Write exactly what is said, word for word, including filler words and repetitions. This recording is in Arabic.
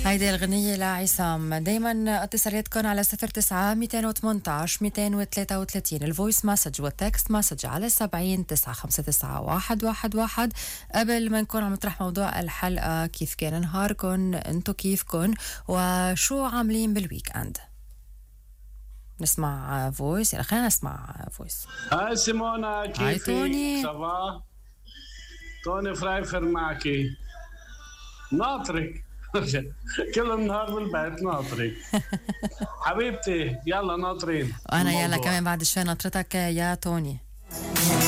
هيدي الغنية لعصام. دايما اتصالاتكم على صفر تسعة ميتين وثمانية عشر ميتين وثلاثة وثلاثين، الفويس مسج والتكست مسج على سبعين تسعة خمسة تسعة واحد واحد واحد. قبل ما نكون عم نطرح موضوع الحلقة، كيف كان نهاركم؟ انتو كيفكن؟ وشو عاملين بالويك اند؟ نسمع فويس. يلا خلينا نسمع فويس. هاي سيمونا، كيفك؟ هاي توني. صباح توني فرايفر معكي، ناطرك كل النهار بالبيت ناطرك حبيبتي. يلا ناطرين وانا يلا كمان بعد شوي نطرتك يا توني.